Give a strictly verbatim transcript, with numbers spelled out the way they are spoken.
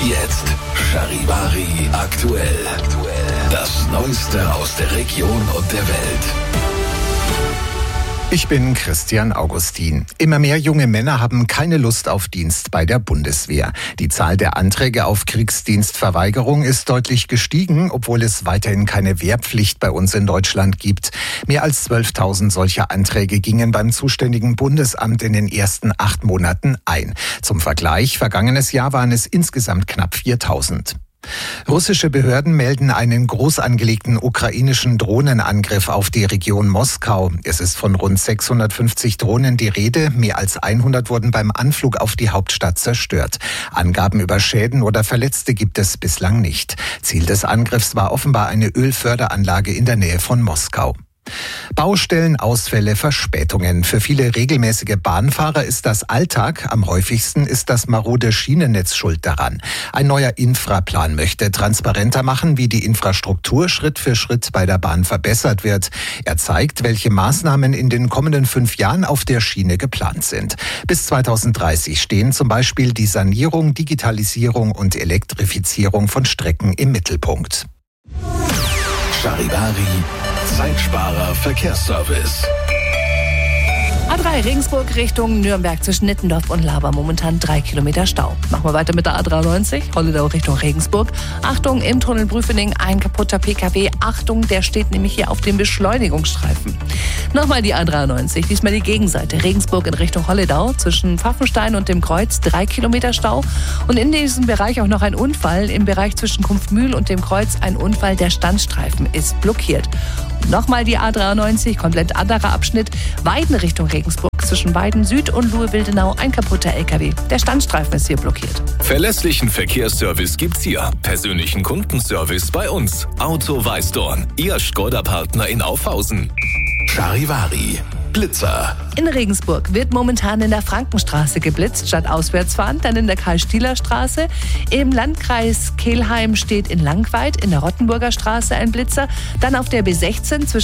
Jetzt Charivari aktuell. Das Neueste aus der Region und der Welt. Ich bin Christian Augustin. Immer mehr junge Männer haben keine Lust auf Dienst bei der Bundeswehr. Die Zahl der Anträge auf Kriegsdienstverweigerung ist deutlich gestiegen, obwohl es weiterhin keine Wehrpflicht bei uns in Deutschland gibt. Mehr als zwölftausend solcher Anträge gingen beim zuständigen Bundesamt in den ersten acht Monaten ein. Zum Vergleich, vergangenes Jahr waren es insgesamt knapp viertausend. Russische Behörden melden einen groß angelegten ukrainischen Drohnenangriff auf die Region Moskau. Es ist von rund sechshundertfünfzig Drohnen die Rede. Mehr als hundert wurden beim Anflug auf die Hauptstadt zerstört. Angaben über Schäden oder Verletzte gibt es bislang nicht. Ziel des Angriffs war offenbar eine Ölförderanlage in der Nähe von Moskau. Baustellen, Ausfälle, Verspätungen. Für viele regelmäßige Bahnfahrer ist das Alltag. Am häufigsten ist das marode Schienennetz schuld daran. Ein neuer Infraplan möchte transparenter machen, wie die Infrastruktur Schritt für Schritt bei der Bahn verbessert wird. Er zeigt, welche Maßnahmen in den kommenden fünf Jahren auf der Schiene geplant sind. Bis zweitausenddreißig stehen zum Beispiel die Sanierung, Digitalisierung und Elektrifizierung von Strecken im Mittelpunkt. Charivari Zeitsparer Verkehrsservice. A drei Regensburg Richtung Nürnberg zwischen Nittendorf und Laber. Momentan drei Kilometer Stau. Machen wir weiter mit der A dreiundneunzig. Holledau Richtung Regensburg. Achtung, im Tunnel Brüfening ein kaputter P K W. Achtung, der steht nämlich hier auf dem Beschleunigungsstreifen. Nochmal die A dreiundneunzig. Diesmal die Gegenseite. Regensburg in Richtung Holledau. Zwischen Pfaffenstein und dem Kreuz drei Kilometer Stau. Und in diesem Bereich auch noch ein Unfall. Im Bereich zwischen Kumpfmühl und dem Kreuz ein Unfall. Der Standstreifen ist blockiert. Nochmal die A dreiundneunzig, komplett anderer Abschnitt, Weiden Richtung Regensburg, zwischen Weiden Süd und Luhe-Wildenau ein kaputter L K W. Der Standstreifen ist hier blockiert. Verlässlichen Verkehrsservice gibt's hier. Persönlichen Kundenservice bei uns. Auto Weißdorn, Ihr Škoda-Partner in Aufhausen. Charivari Blitzer. In Regensburg wird momentan in der Frankenstraße geblitzt, statt auswärts fahren, dann in der Karl-Stieler-Straße. Im Landkreis Kelheim steht in Langweid in der Rottenburger Straße ein Blitzer, dann auf der B sechzehn zwischen